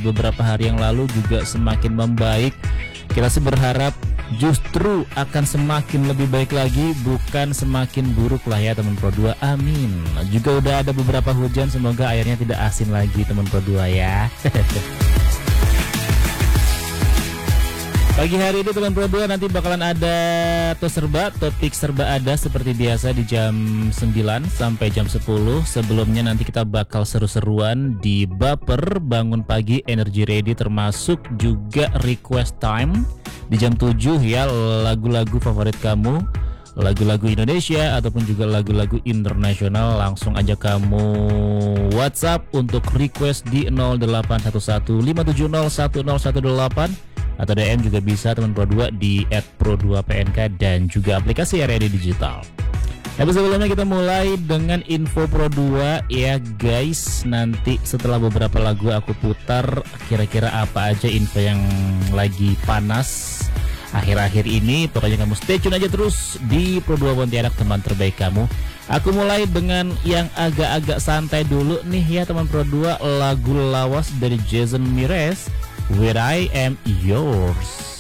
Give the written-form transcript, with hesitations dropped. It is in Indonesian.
beberapa hari yang lalu juga semakin membaik. Kita sih berharap justru akan semakin lebih baik lagi, bukan semakin buruk lah ya teman Pro 2. Amin. Juga udah ada beberapa hujan, semoga airnya tidak asin lagi teman Pro 2 ya. Pagi hari ini teman Pro 2 nanti bakalan ada topik serba ada seperti biasa di jam 9 sampai jam 10. Sebelumnya nanti kita bakal seru-seruan di Baper Bangun Pagi Energy Ready, termasuk juga request time di jam 7 ya, lagu-lagu favorit kamu, lagu-lagu Indonesia ataupun juga lagu-lagu internasional. Langsung aja kamu WhatsApp untuk request di 081157010118 atau DM juga bisa teman Pro 2 di @pro2pnk dan juga aplikasi RRD Digital. Tapi sebelumnya kita mulai dengan info Pro 2 ya guys. Nanti setelah beberapa lagu aku putar, kira-kira apa aja info yang lagi panas akhir-akhir ini. Pokoknya kamu stay tune aja terus di Pro 2 Pontianak, teman terbaik kamu. Aku mulai dengan yang agak-agak santai dulu nih ya teman Pro 2, lagu lawas dari Jason Mraz, Where I Am Yours.